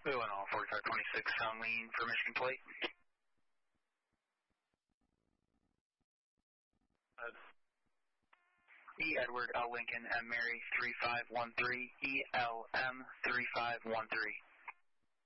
We went on 4526 Sunlean permission plate. E. Edward L. Lincoln M. Mary 3513 ELM 3513.